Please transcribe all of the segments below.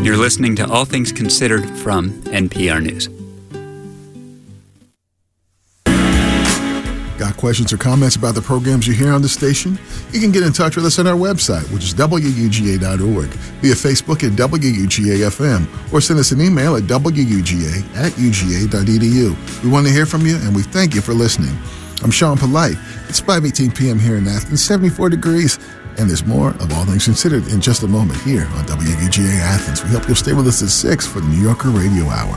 You're listening to All Things Considered from NPR News. Got questions or comments about the programs you hear on the station? You can get in touch with us on our website, which is WUGA.org, via Facebook at WUGA-FM, or send us an email at WUGA@UGA.edu. We want to hear from you, and we thank you for listening. I'm Sean Polite. It's 5:18 p.m. here in Athens, 74 degrees, and there's more of All Things Considered in just a moment here on WUGA Athens. We hope you'll stay with us at 6 for the New Yorker Radio Hour.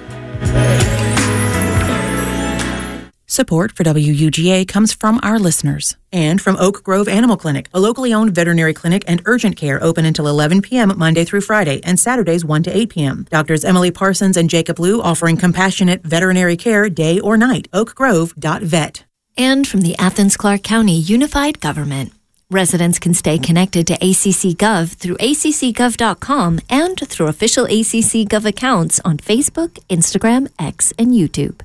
Support for WUGA comes from our listeners and from Oak Grove Animal Clinic, a locally owned veterinary clinic and urgent care open until 11 p.m. Monday through Friday and Saturdays 1 to 8 p.m. Doctors Emily Parsons and Jacob Liu offering compassionate veterinary care day or night. oakgrove.vet. And from the Athens-Clarke County Unified Government. Residents can stay connected to ACC Gov through accgov.com and through official ACC Gov accounts on Facebook, Instagram, X, and YouTube.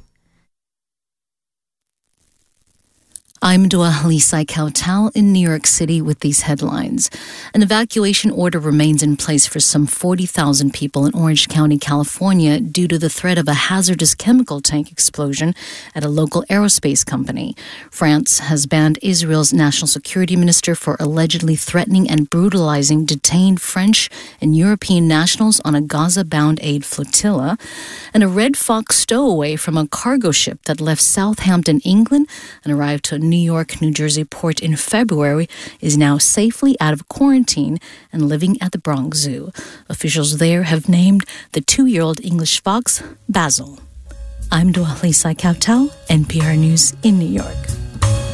I'm Dua Halisai Kautal in New York City with these headlines. An evacuation order remains in place for some 40,000 people in Orange County, California, due to the threat of a hazardous chemical tank explosion at a local aerospace company. France has banned Israel's national security minister for allegedly threatening and brutalizing detained French and European nationals on a Gaza-bound aid flotilla. And a Red Fox stowaway from a cargo ship that left Southampton, England, and arrived to a New York, New Jersey port in February is now safely out of quarantine and living at the Bronx Zoo. Officials there have named the 2-year-old English fox Basil. I'm Dua Halisai Kautal, NPR News in New York.